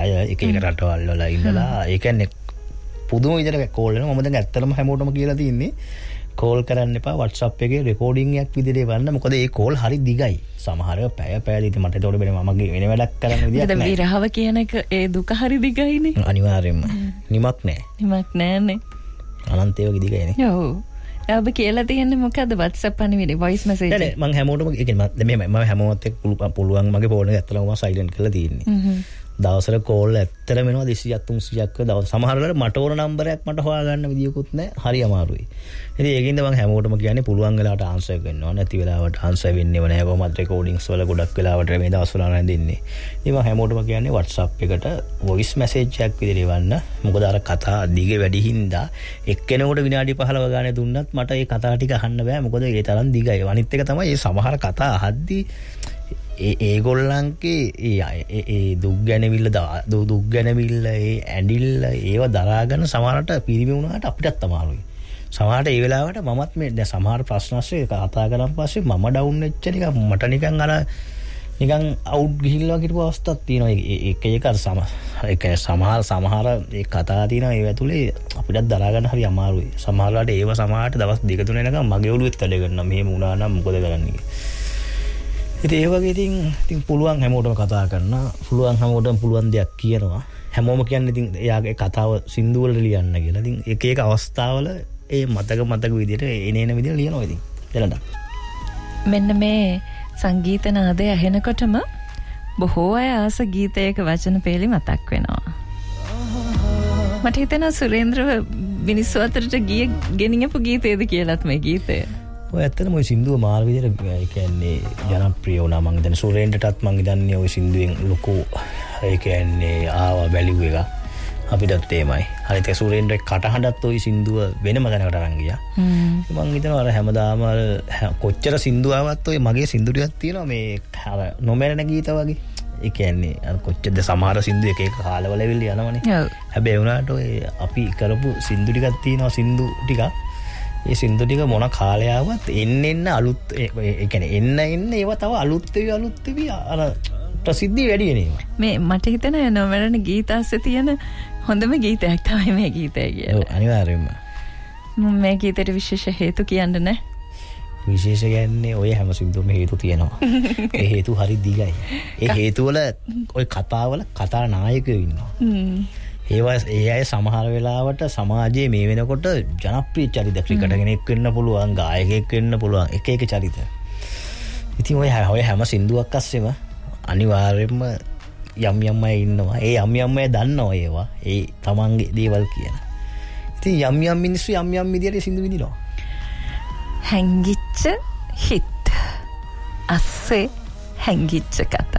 අය එක එක රටවල් වල ඉඳලා ඒ කියන්නේ පුදුම විදිහට කෝල් වෙනවා. මම දැන් ඇත්තටම හැමෝටම කියලා තින්නේ කෝල් කරන්න එපා WhatsApp එකේ රෙකෝඩින් එකක් විදිහට එවන්න. මොකද ඒ කෝල් හරි දිගයි. සමහරව පැය ඉතින් මට ඒතකොට වෙන මමගේ වෙන වැඩක් කරන්න විදියක් නැහැ. විරහව කියන එක ඒ දුක හරි දිගයිනේ. අනිවාර්යෙන්ම. නිමක් නැහැ. නිමක් නැහැනේ. අනන්තේ වගේ දිගයිනේ. ඔව්. ඔබ කියලා තියෙන්නේ මොකද්ද WhatsApp පණිවිඩ voice message? නෑ මම හැමෝටම ඒ කියන්නේ මම හැමෝත් එක්ක පුළුවන් මගේ ෆෝන් එක ඇත්තටම මම සයිලන්ට් කරලා තියෙන්නේ. දවසට කෝල් ඇත්තටම වෙනවා 200ක් 300ක් දවස්. සමහර වෙලාවට මට ඕන නම්බරයක් මට හොයාගන්න විදියකුත් නැහැ. හරි අමාරුයි. ඉතින් ඒකින්ද මම හැමෝටම කියන්නේ පුළුවන් වෙලාවට ආන්සර් කරනවා. නැති වෙලාවට ආන්සර් වෙන්නේම නැහැ. කොහොමද රෙකෝඩින්ග්ස් වල ගොඩක් වෙලාවට මේ දවස්වල නම් දෙන්නේ. ඉතින් මම හැමෝටම කියන්නේ WhatsApp එකට voice message එකක් විදිහට එවන්න. මොකද අර කතා දිග වැඩි හින්දා එක්කෙනෙකුට විනාඩි 15 ගානේ දුන්නත් මට ඒ කතා ටික අහන්න බෑ. මොකද ඒ තරම් දිගයි. අනිත් එක තමයි මේ සමහර කතා අහද්දී ඒගොල්ලන්ගේ ඒ දුක් ගැනවිල්ල ඒ ඇඬිල්ල ඒව දරාගෙන සමහරට පිරිමි වුණාට අපිටත් අමාරුයි. සමහරට ඒ වෙලාවට මමත් මේ දැන් සමහර ප්‍රශ්න අස්සේ කතා කරන් පස්සේ මම ඩවුන් වෙච්ච නිකන් මට නිකන් අර නිකන් අවුට් ගිහිල්ලා කිව්ව අවස්ථාවක් තියෙනවා. ඒක අර සමහර ඒ කතා තියෙනවා ඒව ඇතුලේ අපිටත් දරා ගන්න හරි අමාරුයි. සමහරලාට ඒව සමහරට දවස් 2-3 වෙනකම් මගේ ඔළුවෙත් වැඩ කරනවා. මෙහෙම වුණා නම් මොකද කරන්නේ? ඉතින් ඒ වගේ ඉතින් පුළුවන් හැමෝටම කතා කරනවා. පුළුවන් හැමෝටම පුළුවන් දෙයක් කියනවා. හැමෝම කියන්නේ ඉතින් එයාගේ කතාව සින්දු වලට ලියන්න කියලා. ඉතින් එක අවස්ථාවල ඒ මතක විදිහට එනේන විදිහට ලියනවා ඉතින්. දැනට. මෙන්න මේ සංගීත නාදය ඇහෙනකොටම බොහෝ අය ආස ගීතයක වචන පෙළි මතක් වෙනවා. මට හිතෙනවා සුරේන්ද්‍ර මිනිස්සු අතරට ගෙනියපු ගීතයද කියලාත් මේ ගීතය. ඔය ඇත්තටම ওই සින්දුව මාර විදිහට ඒ කියන්නේ ජනප්‍රිය වුණා. මම හිතන්නේ සුරේන්ද්‍රටත් මම හිතන්නේ ওই සින්දුවෙන් ලොකු ඒ කියන්නේ ආවා වැලියු එක අපිටත් එමයයි. හරියට සුරේන්ද්‍රේ කටහඬත් ওই සින්දුව වෙනම දැනකට අරන් ගියා. මම හිතනවා අර හැමදාම කොච්චර සින්දු ආවත් ওই මගේ සින්දු ටිකක් තියෙනවා මේ අර නොමැරෙන ගීත වගේ. ඒ කියන්නේ අර කොච්චරද සමහර සින්දු එක කාලවල වෙවිල යනවනේ. හැබැයි වුණාට ඔය අපි කරපු සින්දු ටිකක් තියෙනවා සින්දු ටිකක්. ඒ සින්දු ටික මොන කාලය ආවත් එන්න අලුත් ඒ කියන්නේ එන්න ඒව තව අලුත් වෙවි අර ප්‍රසිද්ධිය වැඩි වෙනවා. මේ මට හිතෙනවා නොමරන ගීතාස්සේ තියෙන හොඳම ගීතයක් තමයි මේ ගීතය කියලා. ඔව් අනිවාර්යයෙන්ම. මේ ගීතේට විශේෂ හේතු කියන්න නැහැ. විශේෂ කියන්නේ ඔය හැම සින්දුවම හේතු තියෙනවා. ඒ හේතු හරි දිගයි. ඒ හේතු වල ඔය කතාවල කතා නායකයෝ ඉන්නවා. ඒ අය සමහර වෙලාවට සමාජයේ මේ වෙනකොට ජනප්‍රිය චරිත ක්‍රිකටර් කෙනෙක් වෙන්න පුළුවන්, ගායකයෙක් වෙන්න පුළුවන්, එක චරිත. ඉතින් ඔය හැම සින්දුවක් අස්සෙම අනිවාර්යයෙන්ම යම් අය ඉන්නවා. ඒ යම් අය දන්නවා ඒවා. ඒ තමන්ගේ දේවල් කියන. ඉතින් යම් මිනිස්සු යම් විදියට සින්දු විදිනවා. හැංගිච්ච හිත. අස්සේ හැංගිච්ච කතා.